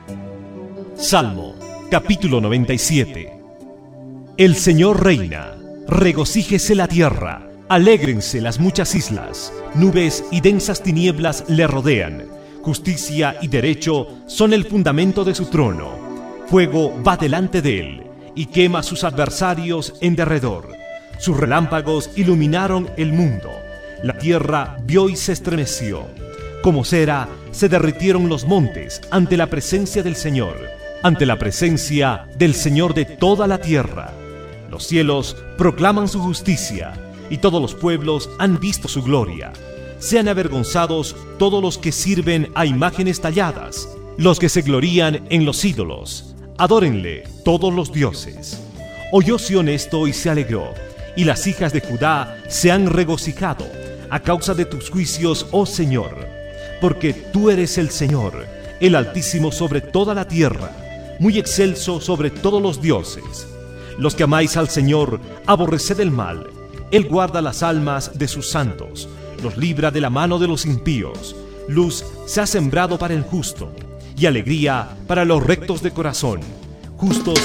Salmo, capítulo 97. El Señor reina, regocíjese la tierra, alégrense las muchas islas, nubes y densas tinieblas le rodean. Justicia y derecho son el fundamento de su trono. Fuego va delante de él y quema a sus adversarios en derredor. Sus relámpagos iluminaron el mundo. La tierra vio y se estremeció. Como cera se derritieron los montes ante la presencia del Señor, ante la presencia del Señor de toda la tierra. Los cielos proclaman su justicia y todos los pueblos han visto su gloria. Sean avergonzados todos los que sirven a imágenes talladas, los que se glorían en los ídolos. Adórenle todos los dioses. Oyó Sión esto y se alegró, y las hijas de Judá se han regocijado a causa de tus juicios, oh Señor. Porque tú eres el Señor, el Altísimo sobre toda la tierra, muy excelso sobre todos los dioses. Los que amáis al Señor, aborreced el mal. Él guarda las almas de sus santos, los libra de la mano de los impíos. Luz se ha sembrado para el justo, y alegría para los rectos de corazón. Justos